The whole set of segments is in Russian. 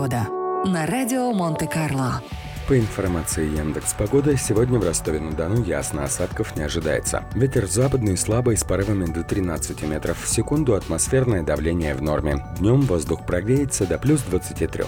погода» на радио Монте-Карло. По информации Яндекс.Погоды, сегодня в Ростове-на-Дону ясно, осадков не ожидается. Ветер западный слабый с порывами до 13 метров в секунду, атмосферное давление в норме. Днем воздух прогреется до плюс 23.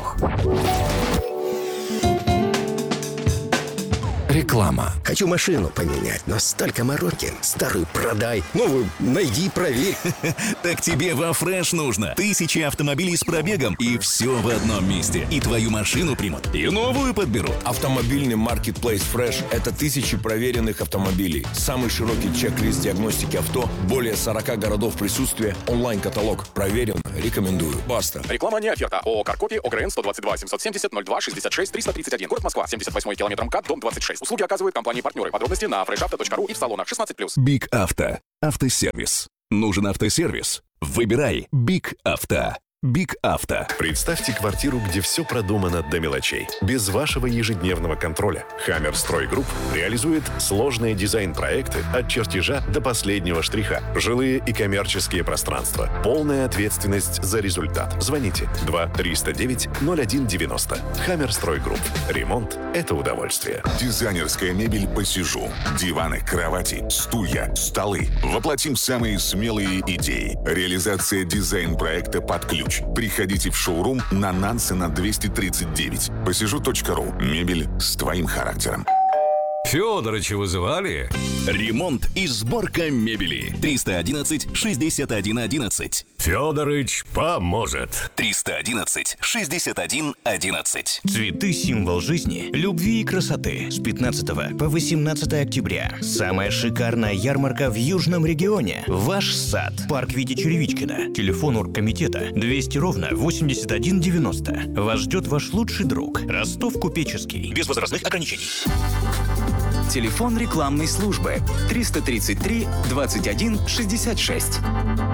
Реклама. Хочу машину поменять, но столько мороки. Старую продай, новую найди, проверь. Так тебе во Фреш нужно. 1000 автомобилей с пробегом, и все в одном месте. И твою машину примут, и новую подберут. Автомобильный маркетплейс Fresh – это тысячи проверенных автомобилей. Самый широкий чек-лист диагностики авто, более 40 городов присутствия, онлайн-каталог. Проверен, рекомендую. Баста. Реклама не оферта. ООО «Каркопи», ОГРН 122 770 02 66 331. Город Москва, 78 километр МКАД, дом 26. Услуги оказывают компании-партнеры. Подробности на freshauto.ru и в салонах 16+. Биг Авто. Автосервис. Нужен автосервис? Выбирай Биг Авто. Биг Авто. Представьте квартиру, где все продумано до мелочей. Без вашего ежедневного контроля. Хаммерстройгрупп реализует сложные дизайн-проекты от чертежа до последнего штриха. Жилые и коммерческие пространства. Полная ответственность за результат. Звоните 2-309-0190. Хаммерстройгрупп. Ремонт – это удовольствие. Дизайнерская мебель «Посижу». Диваны, кровати, стулья, столы. Воплотим самые смелые идеи. Реализация дизайн-проекта под ключ. Приходите в шоурум на Нансена 239. Посижу.ру. Мебель с твоим характером. Федорыча вызывали? Ремонт и сборка мебели. 311-61-11. Федорыч поможет. 311-61-11. Цветы – символ жизни, любви и красоты. С 15 по 18 октября. Самая шикарная ярмарка в Южном регионе. Ваш сад. Парк Вити Черевичкина. Телефон оргкомитета 200 ровно 8190. Вас ждет ваш лучший друг. Ростов Купеческий. Без возрастных ограничений. Телефон рекламной службы 333 21 66.